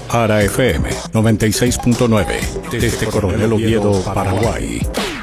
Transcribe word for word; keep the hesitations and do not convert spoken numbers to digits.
Ara F M noventa y seis punto nueve desde Coronel Oviedo, Paraguay.